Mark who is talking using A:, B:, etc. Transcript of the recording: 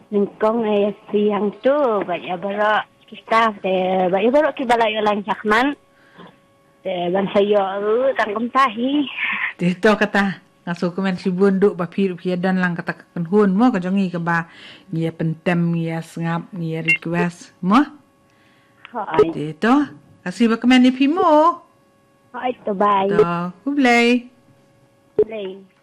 A: Ningkong siang tu banyak berak kita banyak berak kita balai orang cakman. Ban saya tangkem tahi.
B: Dito kata ngaso kemen si bunduk bapi dan lang kata kenhun mo ka jongi ke ba ngia pentem ngia sengap ngia request mo.
A: Hai.
B: Dito kasih ba kemen ni pimo.
A: Hai to bye.
B: To kublai.
A: Play.